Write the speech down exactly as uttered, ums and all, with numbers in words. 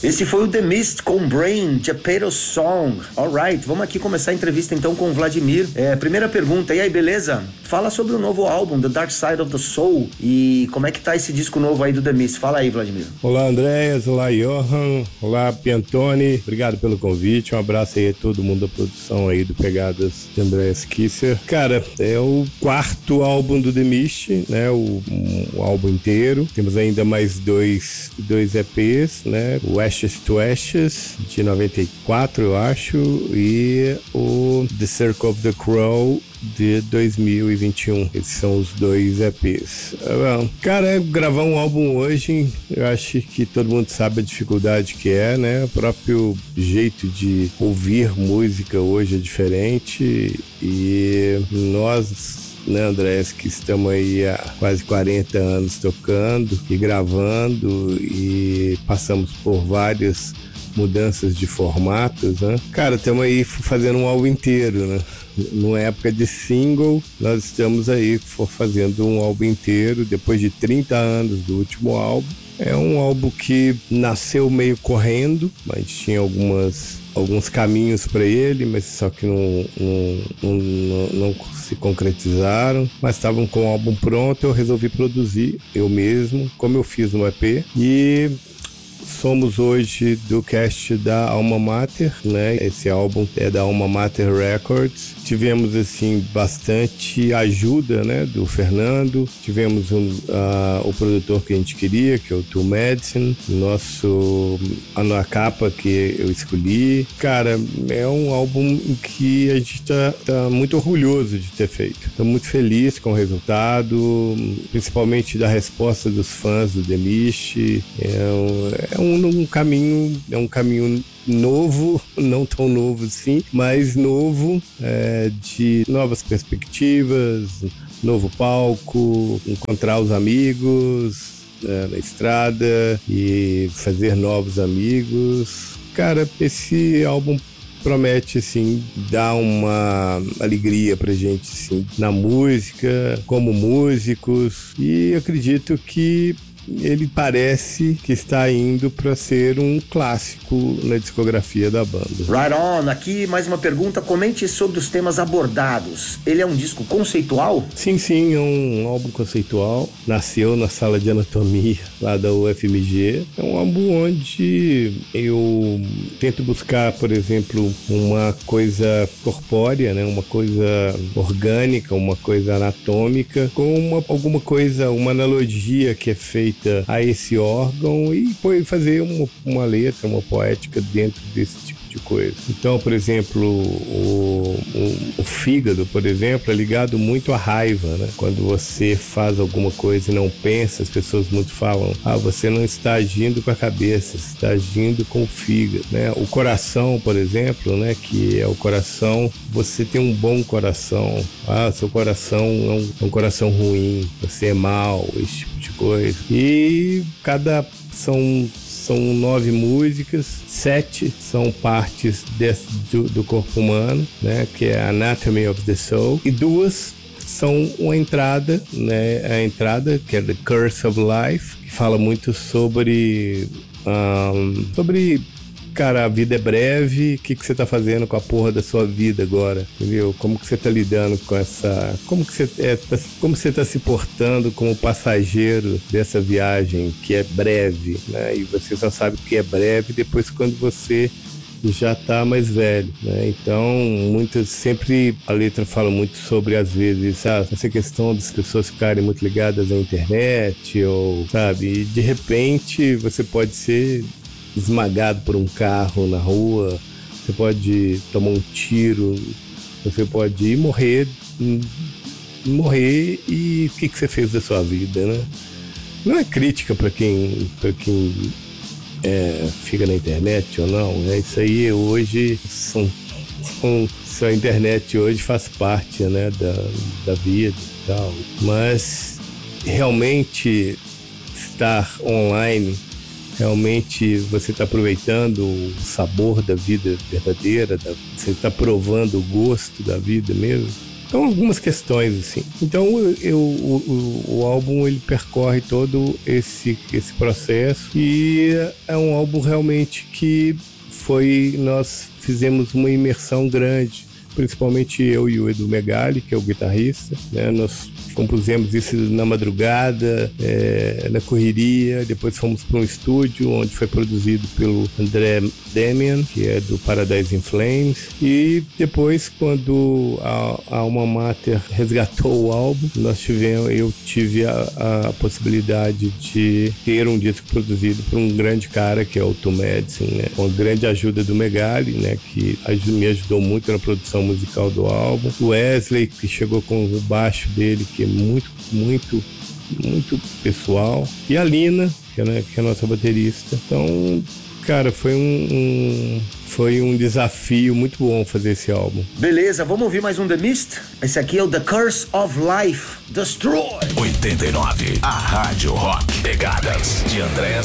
Esse foi o The Mist com Brain, Geppetto Song. Alright, vamos aqui começar a entrevista então com o Vladimir. É, primeira pergunta, e aí, beleza? Fala sobre o novo álbum, The Dark Side of the Soul, e como é que tá esse disco novo aí do The Mist? Fala aí, Vladimir. Olá, Andréas, olá, Johan, olá, Piantoni, obrigado pelo convite, um abraço aí a todo mundo da produção aí do Pegadas de Andréas Kisser. Cara, é o quarto álbum do The Mist, né, o, o álbum inteiro. Temos ainda mais dois, dois E Pês, né, o Ashes to Ashes, de noventa e quatro, eu acho, e o The Circle of the Crow, de dois mil e vinte e um. Esses são os dois E Pês. Bom, cara, gravar um álbum hoje, eu acho que todo mundo sabe a dificuldade que é, né? O próprio jeito de ouvir música hoje é diferente e nós, né, Andrés, que estamos aí há quase quarenta anos tocando e gravando e passamos por várias mudanças de formatos, né? Cara, estamos aí fazendo um álbum inteiro, né? Numa época de single, nós estamos aí fazendo um álbum inteiro, depois de trinta anos do último álbum. É um álbum que nasceu meio correndo, mas tinha algumas, alguns caminhos para ele, mas só que não, não, não, não, não se concretizaram. Mas estavam com o álbum pronto, eu resolvi produzir eu mesmo, como eu fiz no E P. E somos hoje do cast da Alma Mater, né? Esse álbum é da Alma Mater Records. Tivemos, assim, bastante ajuda, né, do Fernando. Tivemos um, uh, o produtor que a gente queria, que é o Two Medicine. Nosso, a, a capa que eu escolhi. Cara, é um álbum que a gente tá, tá muito orgulhoso de ter feito. Tô muito feliz com o resultado, principalmente da resposta dos fãs do The Mist. É um, é um, um caminho, é um caminho novo, não tão novo assim, mas novo, é, de novas perspectivas, novo palco, encontrar os amigos, é, na estrada e fazer novos amigos. Cara, esse álbum promete, assim, dar uma alegria pra gente, assim, na música, como músicos, e acredito que ele parece que está indo para ser um clássico na discografia da banda. Right on. Aqui mais uma pergunta. Comente sobre os temas abordados. Ele é um disco conceitual? Sim, sim, é um álbum conceitual. Nasceu na sala de anatomia lá da U F M G. É um álbum onde eu tento buscar, por exemplo, uma coisa corpórea, né? Uma coisa orgânica, uma coisa anatômica, com uma, alguma coisa, uma analogia que é feita a esse órgão e fazer uma, uma letra, uma poética dentro desse tipo de coisa. Então, por exemplo, o, o, o fígado, por exemplo, é ligado muito à raiva, né? Quando você faz alguma coisa e não pensa, as pessoas muito falam, ah, você não está agindo com a cabeça, você está agindo com o fígado, né? O coração, por exemplo, né? Que é o coração, você tem um bom coração, ah, seu coração é um, é um coração ruim, você é mau, esse tipo de coisa. E cada são são nove músicas, sete são partes desse, do, do corpo humano, né, que é Anatomy of the Soul, e duas são uma entrada, né, a entrada que é The Curse of Life, que fala muito sobre um, sobre cara, a vida é breve, o que, que você tá fazendo com a porra da sua vida agora, entendeu? Como que você tá lidando com essa... Como que você, é, tá, como você tá se portando como passageiro dessa viagem que é breve, né? E você só sabe que é breve depois quando você já tá mais velho, né? Então, muitas, sempre a letra fala muito sobre, às vezes, ah, essa questão das pessoas ficarem muito ligadas à internet, ou, sabe, e de repente você pode ser esmagado por um carro na rua, você pode tomar um tiro, você pode ir morrer, morrer e o que, que você fez da sua vida, né? Não é crítica para quem, pra quem é, fica na internet ou não, né? Isso aí hoje, são, são, a internet hoje faz parte, né, da, da vida e tal, mas realmente estar online, realmente você está aproveitando o sabor da vida verdadeira, da, você está provando o gosto da vida mesmo. Então, algumas questões, assim. Então, eu, eu, o, o, o álbum, ele percorre todo esse, esse processo e é um álbum realmente que foi... Nós fizemos uma imersão grande, principalmente eu e o Edu Megali, que é o guitarrista, né? Nós compusemos isso na madrugada, é, na correria, depois fomos para um estúdio onde foi produzido pelo André Damian, que é do Paradise in Flames, e depois, quando a, a Alma Mater resgatou o álbum, nós tivemos, eu tive a, a possibilidade de ter um disco produzido por um grande cara, que é o Tom Madison, né? Com a grande ajuda do Megali, né? Que me ajudou muito na produção musical do álbum. O Wesley, que chegou com o baixo dele, que é muito, muito, muito pessoal. E a Lina, que é, que é a nossa baterista. Então, cara, foi um, um, foi um desafio muito bom fazer esse álbum. Beleza, vamos ouvir mais um The Mist? Esse aqui é o The Curse of Life, Destroy. oitenta e nove, a Rádio Rock. Pegadas de André